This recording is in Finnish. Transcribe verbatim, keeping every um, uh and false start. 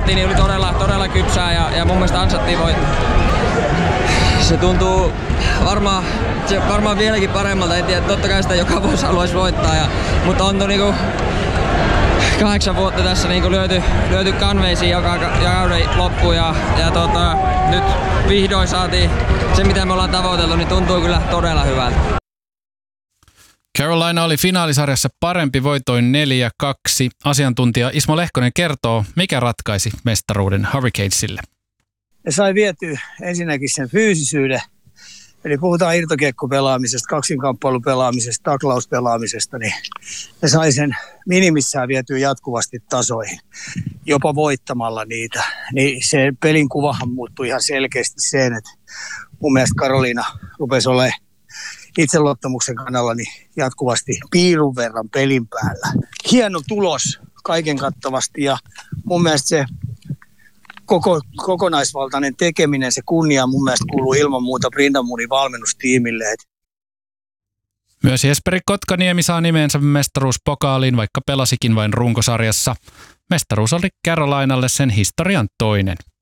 pelattiin, niin oli todella, todella kypsää ja, ja mun mielestä ansattiin voitto. Se tuntuu varmaan, se varmaan vieläkin paremmalta. En tiedä, totta kai sitä joka vuosi haluaisi voittaa. Ja, mutta on niinku kahdeksan vuotta tässä niinku lyöty, lyöty kanveisiin joka kauden loppuun. Ja, ja tota, nyt vihdoin saatiin se, mitä me ollaan tavoiteltu, niin tuntuu kyllä todella hyvältä. Carolina oli finaalisarjassa parempi, voitoin neljä kaksi. Asiantuntija Ismo Lehkonen kertoo, mikä ratkaisi mestaruuden Hurricanesille. Ne sai vietyä ensinnäkin sen fyysisyyden, eli puhutaan irtokiekkopelaamisesta, kaksinkamppailupelaamisesta, taklauspelaamisesta, niin ne sai sen minimissään vietyä jatkuvasti tasoihin, jopa voittamalla niitä. Niin se pelin kuvahan muuttui ihan selkeästi sen, että mun mielestä Carolina rupesi olemaan itseluottamuksen kannalla niin jatkuvasti piirun verran pelin päällä. Hieno tulos kaiken kattavasti ja mun mielestä se koko, kokonaisvaltainen tekeminen, se kunnia mun mielestä kuuluu ilman muuta Brindamurin valmennustiimille. Myös Jesperi Kotkaniemi saa nimensä mestaruuspokaaliin, vaikka pelasikin vain runkosarjassa. Mestaruus oli Carolinalle sen historian toinen.